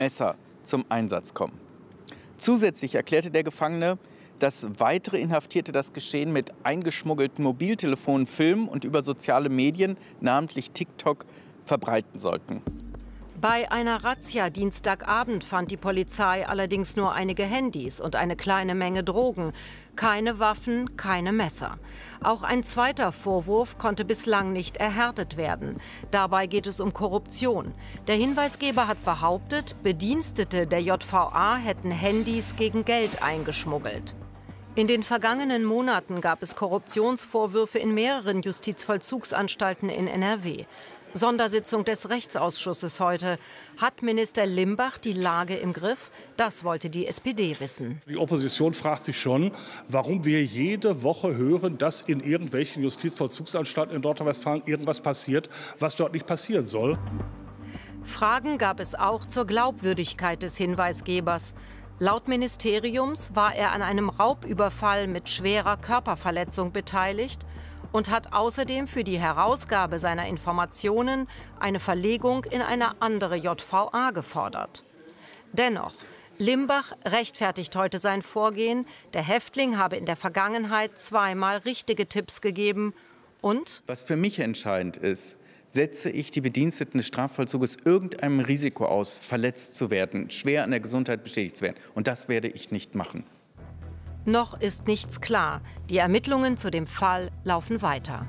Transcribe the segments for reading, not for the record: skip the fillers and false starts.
Messer zum Einsatz kommen. Zusätzlich erklärte der Gefangene, dass weitere Inhaftierte das Geschehen mit eingeschmuggelten Mobiltelefonen filmen und über soziale Medien, namentlich TikTok, verbreiten sollten. Bei einer Razzia Dienstagabend fand die Polizei allerdings nur einige Handys und eine kleine Menge Drogen. Keine Waffen, keine Messer. Auch ein zweiter Vorwurf konnte bislang nicht erhärtet werden. Dabei geht es um Korruption. Der Hinweisgeber hat behauptet, Bedienstete der JVA hätten Handys gegen Geld eingeschmuggelt. In den vergangenen Monaten gab es Korruptionsvorwürfe in mehreren Justizvollzugsanstalten in NRW. Sondersitzung des Rechtsausschusses heute. Hat Minister Limbach die Lage im Griff? Das wollte die SPD wissen. Die Opposition fragt sich schon, warum wir jede Woche hören, dass in irgendwelchen Justizvollzugsanstalten in Nordrhein-Westfalen irgendwas passiert, was dort nicht passieren soll. Fragen gab es auch zur Glaubwürdigkeit des Hinweisgebers. Laut Ministeriums war er an einem Raubüberfall mit schwerer Körperverletzung beteiligt und hat außerdem für die Herausgabe seiner Informationen eine Verlegung in eine andere JVA gefordert. Dennoch, Limbach rechtfertigt heute sein Vorgehen. Der Häftling habe in der Vergangenheit zweimal richtige Tipps gegeben und: Was für mich entscheidend ist, setze ich die Bediensteten des Strafvollzuges irgendeinem Risiko aus, verletzt zu werden, schwer an der Gesundheit beschädigt zu werden. Und das werde ich nicht machen. Noch ist nichts klar. Die Ermittlungen zu dem Fall laufen weiter.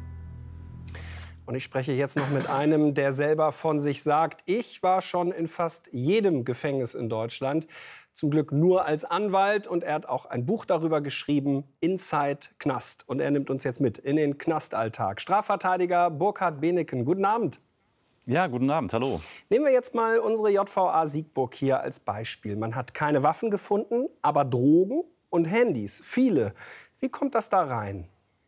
Und ich spreche jetzt noch mit einem, der selber von sich sagt, ich war schon in fast jedem Gefängnis in Deutschland. Zum Glück nur als Anwalt. Und er hat auch ein Buch darüber geschrieben, Inside Knast. Und er nimmt uns jetzt mit in den Knastalltag. Strafverteidiger Burkhard Beneken, guten Abend. Ja, guten Abend, hallo. Nehmen wir jetzt mal unsere JVA Siegburg hier als Beispiel. Man hat keine Waffen gefunden, aber Drogen und Handys, viele. Wie kommt das da rein?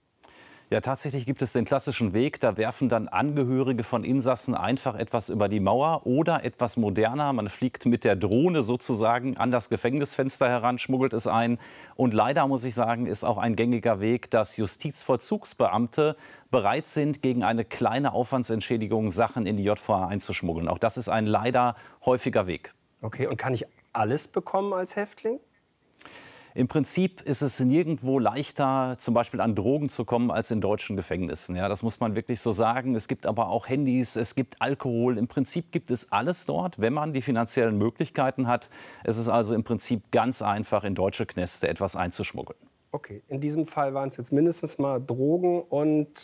Ja, tatsächlich gibt es den klassischen Weg. Da werfen dann Angehörige von Insassen einfach etwas über die Mauer oder etwas moderner. Man fliegt mit der Drohne sozusagen an das Gefängnisfenster heran, schmuggelt es ein. Und leider, muss ich sagen, ist auch ein gängiger Weg, dass Justizvollzugsbeamte bereit sind, gegen eine kleine Aufwandsentschädigung Sachen in die JVA einzuschmuggeln. Auch das ist ein leider häufiger Weg. Okay, und kann ich alles bekommen als Häftling? Im Prinzip ist es nirgendwo leichter, zum Beispiel an Drogen zu kommen, als in deutschen Gefängnissen. Ja, das muss man wirklich so sagen. Es gibt aber auch Handys, es gibt Alkohol. Im Prinzip gibt es alles dort, wenn man die finanziellen Möglichkeiten hat. Es ist also im Prinzip ganz einfach, in deutsche Knäste etwas einzuschmuggeln. Okay, in diesem Fall waren es jetzt mindestens mal Drogen und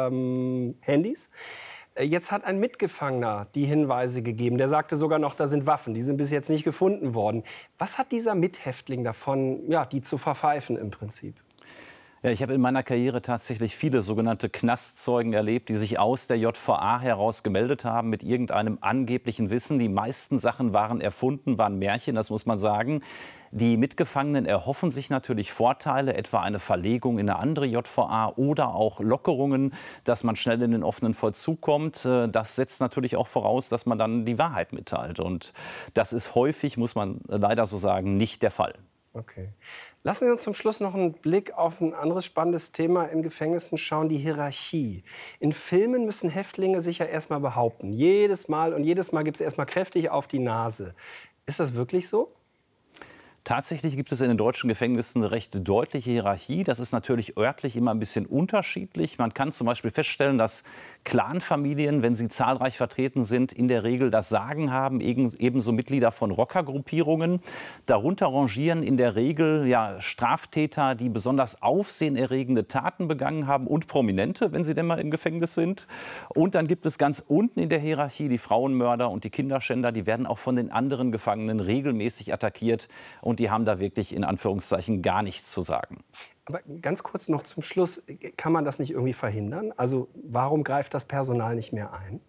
Handys. Jetzt hat ein Mitgefangener die Hinweise gegeben. Der sagte sogar noch, da sind Waffen. Die sind bis jetzt nicht gefunden worden. Was hat dieser Mithäftling davon, ja, die zu verpfeifen im Prinzip? Ja, ich habe in meiner Karriere tatsächlich viele sogenannte Knastzeugen erlebt, die sich aus der JVA heraus gemeldet haben mit irgendeinem angeblichen Wissen. Die meisten Sachen waren erfunden, waren Märchen, das muss man sagen. Die Mitgefangenen erhoffen sich natürlich Vorteile, etwa eine Verlegung in eine andere JVA oder auch Lockerungen, dass man schnell in den offenen Vollzug kommt. Das setzt natürlich auch voraus, dass man dann die Wahrheit mitteilt. Und das ist häufig, muss man leider so sagen, nicht der Fall. Okay. Lassen Sie uns zum Schluss noch einen Blick auf ein anderes spannendes Thema in Gefängnissen schauen, die Hierarchie. In Filmen müssen Häftlinge sich ja erstmal behaupten. Jedes Mal gibt es erstmal kräftig auf die Nase. Ist das wirklich so? Tatsächlich gibt es in den deutschen Gefängnissen eine recht deutliche Hierarchie. Das ist natürlich örtlich immer ein bisschen unterschiedlich. Man kann zum Beispiel feststellen, dass Clanfamilien, wenn sie zahlreich vertreten sind, in der Regel das Sagen haben, ebenso Mitglieder von Rockergruppierungen. Darunter rangieren in der Regel ja, Straftäter, die besonders aufsehenerregende Taten begangen haben und Prominente, wenn sie denn mal im Gefängnis sind. Und dann gibt es ganz unten in der Hierarchie die Frauenmörder und die Kinderschänder. Die werden auch von den anderen Gefangenen regelmäßig attackiert. Und die haben da wirklich in Anführungszeichen gar nichts zu sagen. Aber ganz kurz noch zum Schluss, kann man das nicht irgendwie verhindern? Also warum greift das Personal nicht mehr ein?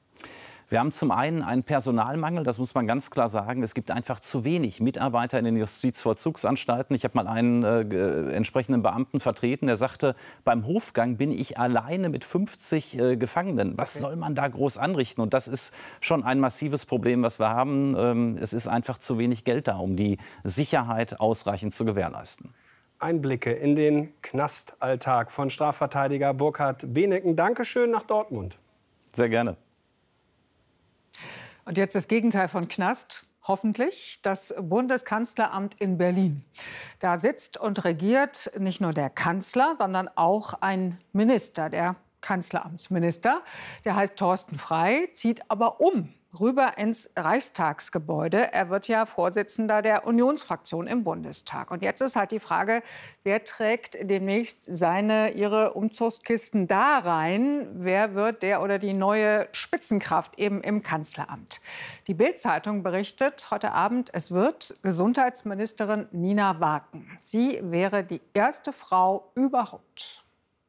Wir haben zum einen einen Personalmangel, das muss man ganz klar sagen. Es gibt einfach zu wenig Mitarbeiter in den Justizvollzugsanstalten. Ich habe mal einen entsprechenden Beamten vertreten, der sagte, beim Hofgang bin ich alleine mit 50 Gefangenen. Was soll man da groß anrichten? Und das ist schon ein massives Problem, was wir haben. Es ist einfach zu wenig Geld da, um die Sicherheit ausreichend zu gewährleisten. Einblicke in den Knastalltag von Strafverteidiger Burkhard Beneken. Dankeschön nach Dortmund. Sehr gerne. Und jetzt das Gegenteil von Knast. Hoffentlich das Bundeskanzleramt in Berlin. Da sitzt und regiert nicht nur der Kanzler, sondern auch ein Minister, der Kanzleramtsminister. Der heißt Thorsten Frey, zieht aber rüber ins Reichstagsgebäude. Er wird ja Vorsitzender der Unionsfraktion im Bundestag. Und jetzt ist halt die Frage, wer trägt demnächst ihre Umzugskisten da rein? Wer wird der oder die neue Spitzenkraft eben im Kanzleramt? Die Bild-Zeitung berichtet heute Abend, es wird Gesundheitsministerin Nina Waken. Sie wäre die erste Frau überhaupt.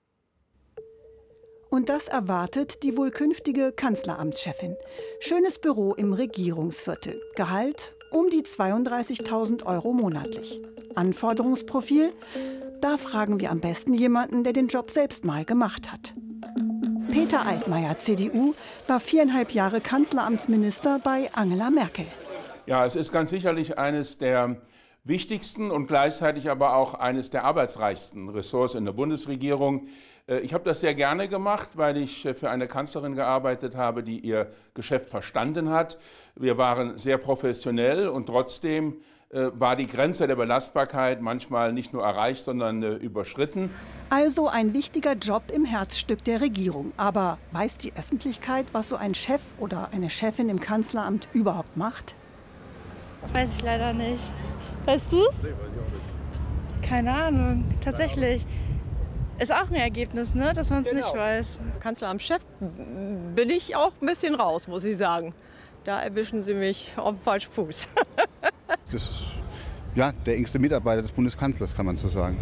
Und das erwartet die wohl künftige Kanzleramtschefin. Schönes Büro im Regierungsviertel. Gehalt um die 32.000 € monatlich. Anforderungsprofil? Da fragen wir am besten jemanden, der den Job selbst mal gemacht hat. Peter Altmaier, CDU, war 4,5 Jahre Kanzleramtsminister bei Angela Merkel. Ja, es ist ganz sicherlich eines der wichtigsten und gleichzeitig aber auch eines der arbeitsreichsten Ressorts in der Bundesregierung. Ich habe das sehr gerne gemacht, weil ich für eine Kanzlerin gearbeitet habe, die ihr Geschäft verstanden hat. Wir waren sehr professionell und trotzdem war die Grenze der Belastbarkeit manchmal nicht nur erreicht, sondern überschritten. Also ein wichtiger Job im Herzstück der Regierung. Aber weiß die Öffentlichkeit, was so ein Chef oder eine Chefin im Kanzleramt überhaupt macht? Weiß ich leider nicht. Weißt du's? Nee, weiß ich auch nicht. Keine Ahnung, tatsächlich. Ist auch ein Ergebnis, ne? Dass man es nicht weiß. Kanzleramtschef bin ich auch ein bisschen raus, muss ich sagen. Da erwischen Sie mich auf dem falschen Fuß. Das ist ja der engste Mitarbeiter des Bundeskanzlers, kann man so sagen.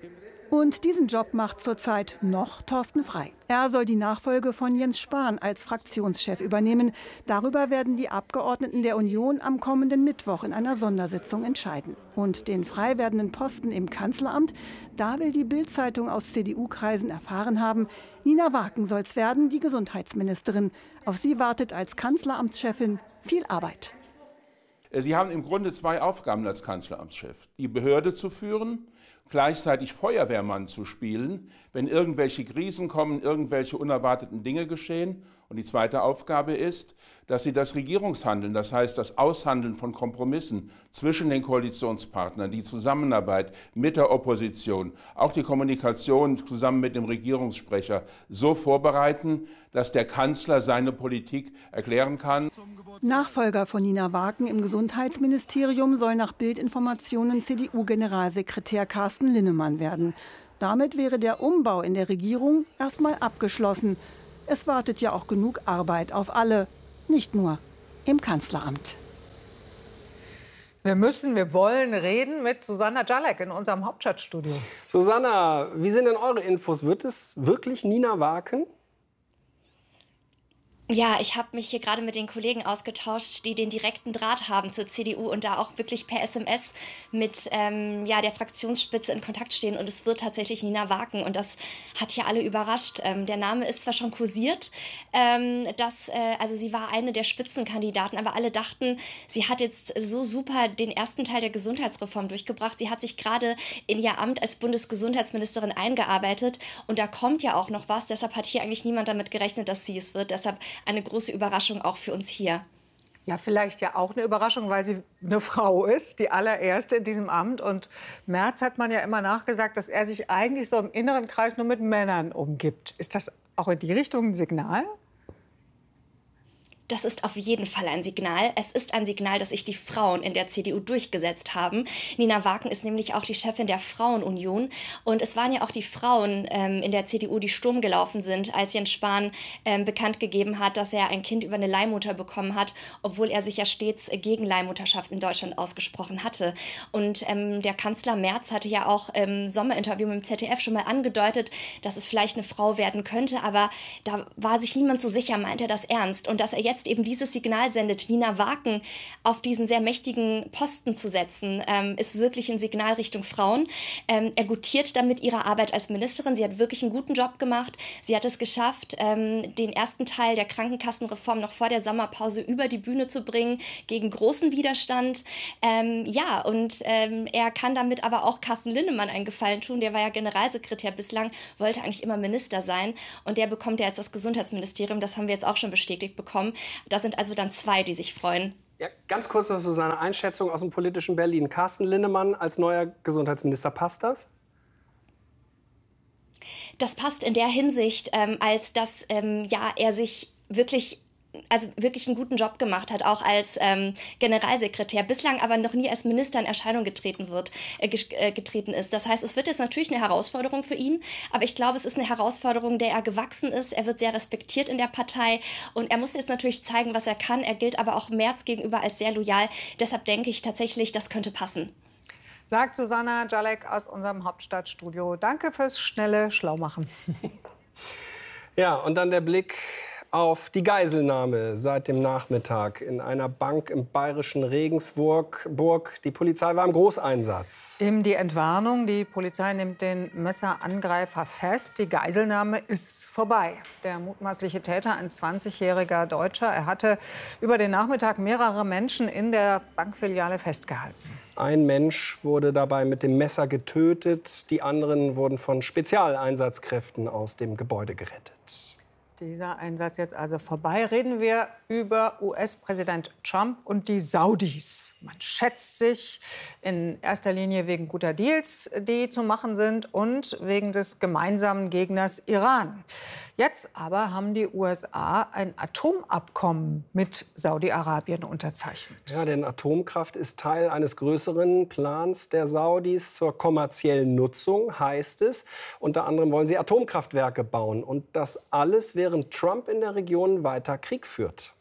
Und diesen Job macht zurzeit noch Thorsten Frey. Er soll die Nachfolge von Jens Spahn als Fraktionschef übernehmen. Darüber werden die Abgeordneten der Union am kommenden Mittwoch in einer Sondersitzung entscheiden. Und den frei werdenden Posten im Kanzleramt, da will die Bild-Zeitung aus CDU-Kreisen erfahren haben, Nina Waken soll es werden, die Gesundheitsministerin. Auf sie wartet als Kanzleramtschefin viel Arbeit. Sie haben im Grunde zwei Aufgaben als Kanzleramtschef. Die Behörde zu führen, gleichzeitig Feuerwehrmann zu spielen, wenn irgendwelche Krisen kommen, irgendwelche unerwarteten Dinge geschehen. Und die zweite Aufgabe ist, dass sie das Regierungshandeln, das heißt das Aushandeln von Kompromissen zwischen den Koalitionspartnern, die Zusammenarbeit mit der Opposition, auch die Kommunikation zusammen mit dem Regierungssprecher so vorbereiten, dass der Kanzler seine Politik erklären kann. Nachfolger von Nina Waken im Gesundheitsministerium soll nach Bildinformationen CDU-Generalsekretär Carsten Linnemann werden. Damit wäre der Umbau in der Regierung erstmal abgeschlossen. Es wartet ja auch genug Arbeit auf alle, nicht nur im Kanzleramt. Wir wollen reden mit Susanna Jalek in unserem Hauptstadtstudio. Susanna, wie sind denn eure Infos? Wird es wirklich Nina Waken? Ja, ich habe mich hier gerade mit den Kollegen ausgetauscht, die den direkten Draht haben zur CDU und da auch wirklich per SMS mit der Fraktionsspitze in Kontakt stehen. Und es wird tatsächlich Nina Waken. Und das hat hier alle überrascht. Der Name ist zwar schon kursiert, also sie war eine der Spitzenkandidaten, aber alle dachten, sie hat jetzt so super den ersten Teil der Gesundheitsreform durchgebracht. Sie hat sich gerade in ihr Amt als Bundesgesundheitsministerin eingearbeitet. Und da kommt ja auch noch was. Deshalb hat hier eigentlich niemand damit gerechnet, dass sie es wird. Deshalb eine große Überraschung auch für uns hier. Ja, vielleicht ja auch eine Überraschung, weil sie eine Frau ist, die allererste in diesem Amt. Und Merz hat man ja immer nachgesagt, dass er sich eigentlich so im inneren Kreis nur mit Männern umgibt. Ist das auch in die Richtung ein Signal? Das ist auf jeden Fall ein Signal. Es ist ein Signal, dass sich die Frauen in der CDU durchgesetzt haben. Nina Waken ist nämlich auch die Chefin der Frauenunion. Und es waren ja auch die Frauen in der CDU, die Sturm gelaufen sind, als Jens Spahn bekannt gegeben hat, dass er ein Kind über eine Leihmutter bekommen hat, obwohl er sich ja stets gegen Leihmutterschaft in Deutschland ausgesprochen hatte. Und der Kanzler Merz hatte ja auch im Sommerinterview mit dem ZDF schon mal angedeutet, dass es vielleicht eine Frau werden könnte. Aber da war sich niemand so sicher, meint er das ernst. Und dass er jetzt eben dieses Signal sendet, Nina Waken auf diesen sehr mächtigen Posten zu setzen, ist wirklich ein Signal Richtung Frauen. Er gutiert damit ihre Arbeit als Ministerin. Sie hat wirklich einen guten Job gemacht. Sie hat es geschafft, den ersten Teil der Krankenkassenreform noch vor der Sommerpause über die Bühne zu bringen, gegen großen Widerstand. Er kann damit aber auch Carsten Linnemann einen Gefallen tun. Der war ja Generalsekretär bislang, wollte eigentlich immer Minister sein. Und der bekommt ja jetzt das Gesundheitsministerium. Das haben wir jetzt auch schon bestätigt bekommen. Da sind also dann zwei, die sich freuen. Ja, ganz kurz noch so seine Einschätzung aus dem politischen Berlin. Carsten Linnemann als neuer Gesundheitsminister, passt das? Das passt in der Hinsicht, als dass er sich wirklich einen guten Job gemacht hat, auch als Generalsekretär, bislang aber noch nie als Minister in Erscheinung getreten ist. Das heißt, es wird jetzt natürlich eine Herausforderung für ihn, aber ich glaube, es ist eine Herausforderung, der er gewachsen ist. Er wird sehr respektiert in der Partei und er muss jetzt natürlich zeigen, was er kann. Er gilt aber auch Merz gegenüber als sehr loyal. Deshalb denke ich tatsächlich, das könnte passen. Sagt Susanna Jalek aus unserem Hauptstadtstudio. Danke fürs schnelle Schlaumachen. Ja, und dann der Blick auf die Geiselnahme seit dem Nachmittag in einer Bank im bayerischen Regensburg. Die Polizei war im Großeinsatz. Eben die Entwarnung. Die Polizei nimmt den Messerangreifer fest. Die Geiselnahme ist vorbei. Der mutmaßliche Täter, ein 20-jähriger Deutscher, er hatte über den Nachmittag mehrere Menschen in der Bankfiliale festgehalten. Ein Mensch wurde dabei mit dem Messer getötet. Die anderen wurden von Spezialeinsatzkräften aus dem Gebäude gerettet. Dieser Einsatz jetzt also vorbei. Reden wir über US-Präsident Trump und die Saudis. Man schätzt sich in erster Linie wegen guter Deals, die zu machen sind, und wegen des gemeinsamen Gegners Iran. Jetzt aber haben die USA ein Atomabkommen mit Saudi-Arabien unterzeichnet. Ja, denn Atomkraft ist Teil eines größeren Plans der Saudis zur kommerziellen Nutzung, heißt es. Unter anderem wollen sie Atomkraftwerke bauen. Und das alles, während Trump in der Region weiter Krieg führt.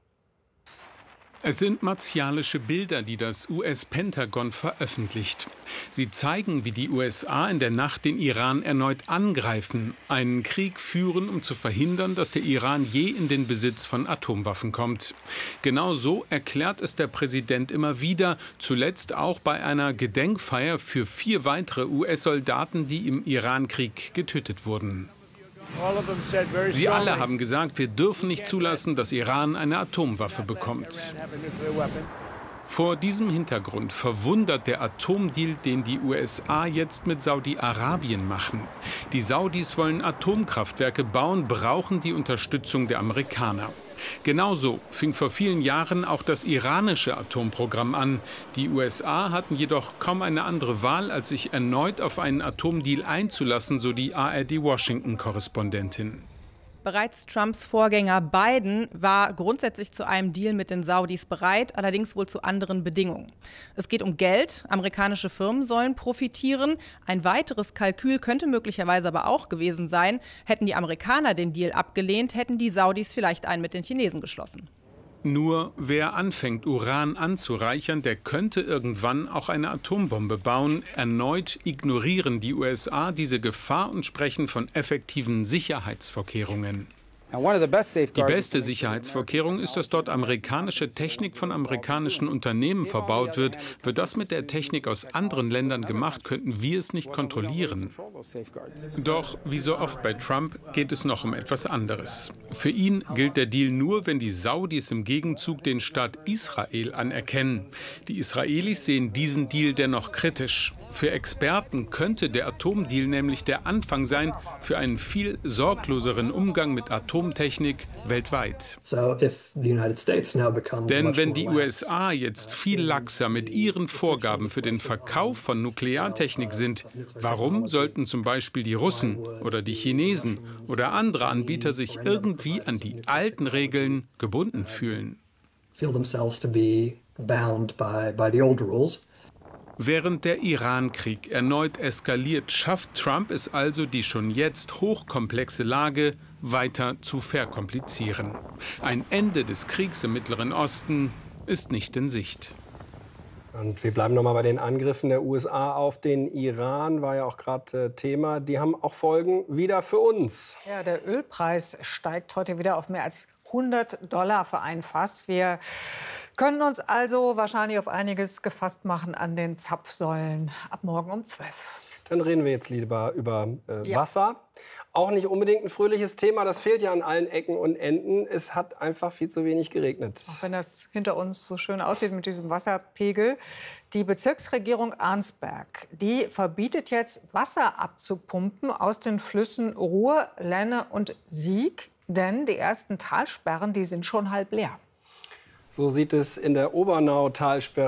Es sind martialische Bilder, die das US-Pentagon veröffentlicht. Sie zeigen, wie die USA in der Nacht den Iran erneut angreifen, einen Krieg führen, um zu verhindern, dass der Iran je in den Besitz von Atomwaffen kommt. Genau so erklärt es der Präsident immer wieder, zuletzt auch bei einer Gedenkfeier für 4 weitere US-Soldaten, die im Iran-Krieg getötet wurden. Sie alle haben gesagt, wir dürfen nicht zulassen, dass Iran eine Atomwaffe bekommt. Vor diesem Hintergrund verwundert der Atomdeal, den die USA jetzt mit Saudi-Arabien machen. Die Saudis wollen Atomkraftwerke bauen, brauchen die Unterstützung der Amerikaner. Genauso fing vor vielen Jahren auch das iranische Atomprogramm an. Die USA hatten jedoch kaum eine andere Wahl, als sich erneut auf einen Atomdeal einzulassen, so die ARD-Washington-Korrespondentin. Bereits Trumps Vorgänger Biden war grundsätzlich zu einem Deal mit den Saudis bereit, allerdings wohl zu anderen Bedingungen. Es geht um Geld, amerikanische Firmen sollen profitieren. Ein weiteres Kalkül könnte möglicherweise aber auch gewesen sein, hätten die Amerikaner den Deal abgelehnt, hätten die Saudis vielleicht einen mit den Chinesen geschlossen. Nur wer anfängt, Uran anzureichern, der könnte irgendwann auch eine Atombombe bauen. Erneut ignorieren die USA diese Gefahr und sprechen von effektiven Sicherheitsvorkehrungen. Die beste Sicherheitsvorkehrung ist, dass dort amerikanische Technik von amerikanischen Unternehmen verbaut wird. Wird das mit der Technik aus anderen Ländern gemacht, könnten wir es nicht kontrollieren. Doch wie so oft bei Trump geht es noch um etwas anderes. Für ihn gilt der Deal nur, wenn die Saudis im Gegenzug den Staat Israel anerkennen. Die Israelis sehen diesen Deal dennoch kritisch. Für Experten könnte der Atomdeal nämlich der Anfang sein für einen viel sorgloseren Umgang mit Atomtechnik weltweit. Denn wenn die USA jetzt viel laxer mit ihren Vorgaben für den Verkauf von Nukleartechnik sind, warum sollten zum Beispiel die Russen oder die Chinesen oder andere Anbieter sich irgendwie an die alten Regeln gebunden fühlen? Während der Iran-Krieg erneut eskaliert, schafft Trump es also, die schon jetzt hochkomplexe Lage weiter zu verkomplizieren. Ein Ende des Kriegs im Mittleren Osten ist nicht in Sicht. Und wir bleiben noch mal bei den Angriffen der USA auf den Iran, war ja auch gerade Thema. Die haben auch Folgen wieder für uns. Ja, der Ölpreis steigt heute wieder auf mehr als $100 für ein Fass. Wir können uns also wahrscheinlich auf einiges gefasst machen an den Zapfsäulen ab morgen um 12. Dann reden wir jetzt lieber über Wasser. Auch nicht unbedingt ein fröhliches Thema, das fehlt ja an allen Ecken und Enden. Es hat einfach viel zu wenig geregnet. Auch wenn das hinter uns so schön aussieht mit diesem Wasserpegel. Die Bezirksregierung Arnsberg, die verbietet jetzt Wasser abzupumpen aus den Flüssen Ruhr, Lenne und Sieg. Denn die ersten Talsperren, die sind schon halb leer. So sieht es in der Obernau-Talsperre